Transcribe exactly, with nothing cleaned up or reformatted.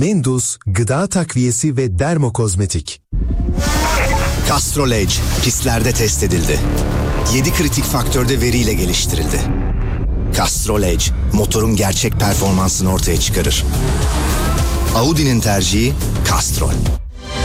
Mendus, gıda takviyesi ve dermokozmetik. Castrol Edge pistlerde test edildi. yedi kritik faktörde veriyle geliştirildi. Castrol Edge motorun gerçek performansını ortaya çıkarır. Audi'nin tercihi Castrol.